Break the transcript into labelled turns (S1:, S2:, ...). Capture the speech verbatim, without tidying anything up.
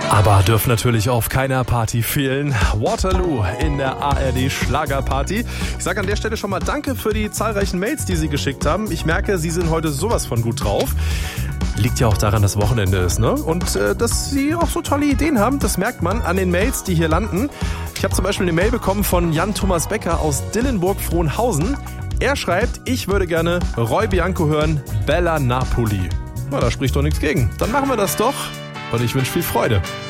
S1: Aber dürfen natürlich auf keiner Party fehlen. Waterloo in der A R D Schlagerparty. Ich sage an der Stelle schon mal danke für die zahlreichen Mails, die Sie geschickt haben. Ich merke, Sie sind heute sowas von gut drauf. Liegt ja auch daran, dass Wochenende ist, ne? Und äh, dass Sie auch so tolle Ideen haben, das merkt man an den Mails, die hier landen. Ich habe zum Beispiel eine Mail bekommen von Jan Thomas Becker aus Dillenburg-Frohnhausen. Er schreibt, ich würde gerne Roy Bianco hören, Bella Napoli. Na, da spricht doch nichts gegen. Dann machen wir das doch und ich wünsche viel Freude.